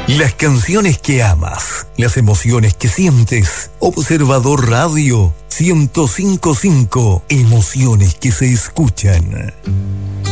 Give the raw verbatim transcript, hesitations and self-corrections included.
Las canciones que amas, las emociones que sientes. Observador Radio ciento cinco punto cinco, emociones que se escuchan.